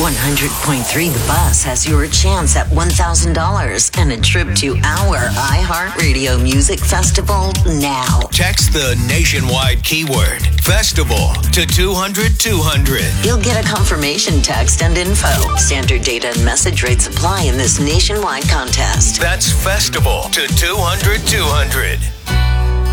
100.3 The Buzz has your chance at $1,000 and a trip to our iHeartRadio Music Festival now. Text the nationwide keyword festival to 200-200. You'll get a confirmation text and info. Standard data and message rates apply in this nationwide contest. That's festival to 200-200.